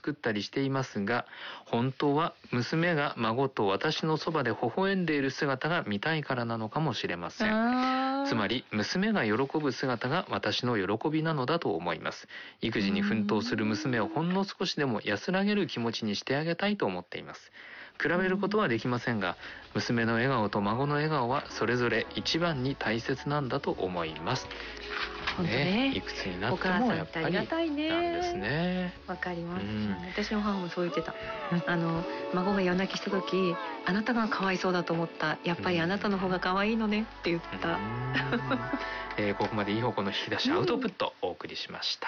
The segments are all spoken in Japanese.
作ったりしていますが、本当は娘が孫と私のそばで微笑んでいる姿が見たいからなのかもしれません。つまり娘が喜ぶ姿が私の喜びなのだと思います。育児に奮闘する娘をほんの少しでも安らげる気持ちにしてあげたいと思っています。比べることはできませんが、娘の笑顔と孫の笑顔はそれぞれ一番に大切なんだと思います。 本当ね、 いくつになってもやっぱりなんですね。 わかります、私の母もそう言ってた。孫が夜泣きした時、あなたがかわいそうだと思った、やっぱりあなたの方が可愛いのねって言った。 ここまでいい方向の引き出しアウトプットお送りしました。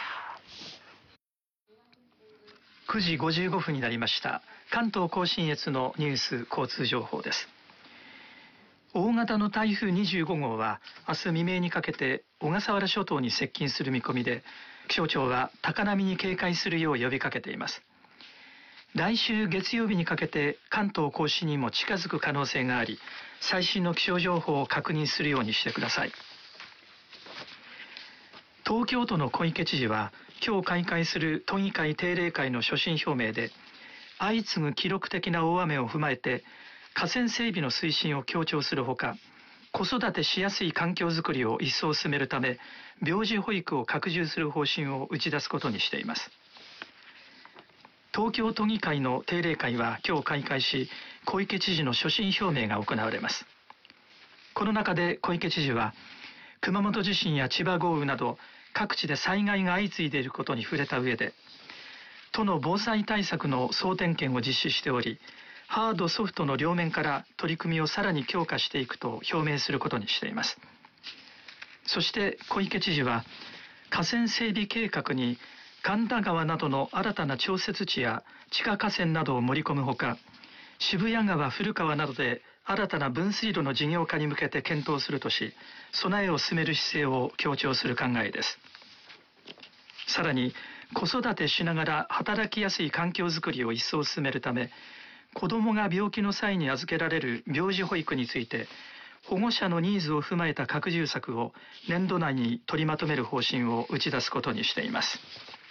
9時55分になりました。関東甲信越のニュース交通情報です。大型の台風25号は明日未明にかけて小笠原諸島に接近する見込みで、気象庁は高波に警戒するよう呼びかけています。来週月曜日にかけて関東甲信にも近づく可能性があり、最新の気象情報を確認するようにしてください。東京都の小池知事は今日開会する都議会定例会の所信表明で、相次ぐ記録的な大雨を踏まえて河川整備の推進を強調するほか、子育てしやすい環境づくりを一層進めるため、病児保育を拡充する方針を打ち出すことにしています。東京都議会の定例会は今日開会し、小池知事の所信表明が行われます。この中で小池知事は、熊本地震や千葉豪雨など各地で災害が相次いでいることに触れた上で、都の防災対策の総点検を実施しており、ハードソフトの両面から取り組みをさらに強化していくと表明することにしています。そして小池知事は、河川整備計画に神田川などの新たな調節池や地下河川などを盛り込むほか、渋谷川、古川などで新たな分水路の事業化に向けて検討するとし、備えを進める姿勢を強調する考えです。さらに、子育てしながら働きやすい環境づくりを一層進めるため、子どもが病気の際に預けられる病児保育について、保護者のニーズを踏まえた拡充策を年度内に取りまとめる方針を打ち出すことにしています。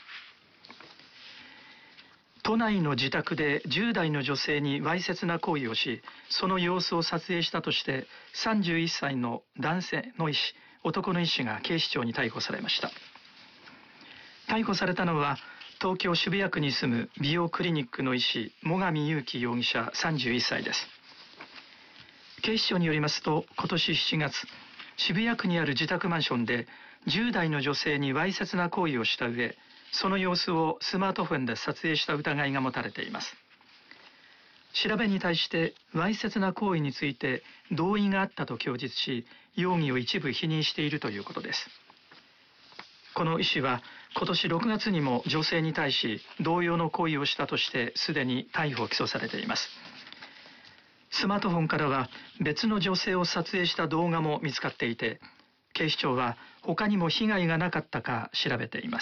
都内の自宅で10代の女性にわいせつな行為をし、その様子を撮影したとして31歳の男性の医師、男の医師が警視庁に逮捕されました。逮捕されたのは東京渋谷区に住む美容クリニックの医師、最上優樹容疑者31歳です。警視庁によりますと、今年7月、渋谷区にある自宅マンションで10代の女性にわいせつな行為をした上、その様子をスマートフォンで撮影した疑いが持たれています。調べに対してわいせつな行為について同意があったと供述し、容疑を一部否認しているということです。この医師は今年6月にも女性に対し同様の行為をしたとしてすでに逮捕・起訴されています。スマートフォンからは別の女性を撮影した動画も見つかっていて、警視庁は他にも被害がなかったか調べています。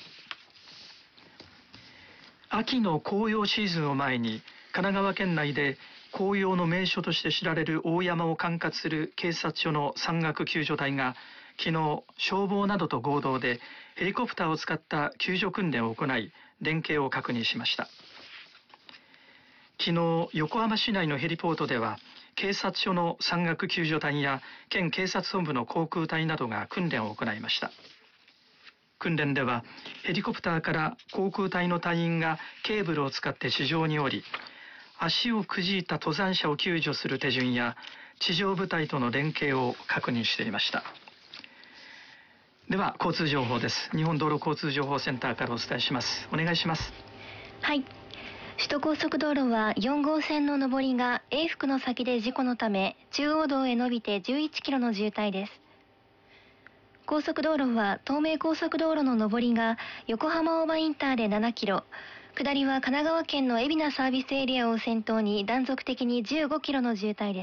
秋の紅葉シーズンを前に、神奈川県内で紅葉の名所として知られる大山を管轄する警察署の山岳救助隊が昨日、消防などと合同でヘリコプターを使った救助訓練を行い、連携を確認しました。昨日、横浜市内のヘリポートでは、警察署の山岳救助隊や県警察本部の航空隊などが訓練を行いました。訓練では、ヘリコプターから航空隊の隊員がケーブルを使って地上に降り、足をくじいた登山者を救助する手順や地上部隊との連携を確認していました。では交通情報です。日本道路交通情報センターからお伝えします。お願いします。 はい、首都高速道路は4号線の上りが永福の先で事故のため中央道へ伸びて11キロの渋滞です。高速道路は東名高速道路の上りが横浜大場インターで7キロ、下りは神奈川県の海老名サービスエリアを先頭に断続的に15キロの渋滞です。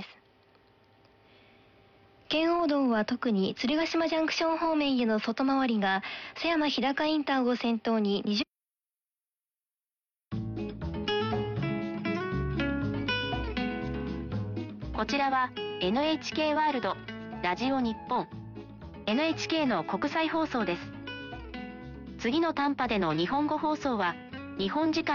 圏央道は特に鶴ヶ島ジャンクション方面への外回りが瀬山日高インターを先頭に20 こちらは NHK ワールドラジオ日本 NHK の国際放送です。次の短波での日本語放送は日本時間